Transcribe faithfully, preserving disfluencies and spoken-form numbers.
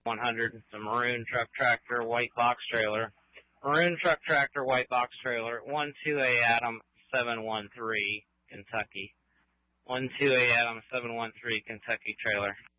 one hundred. It's a maroon truck tractor, white box trailer. Maroon truck tractor, white box trailer, one two A Adam seven one three, Kentucky. one two A Adam seven one three, Kentucky trailer.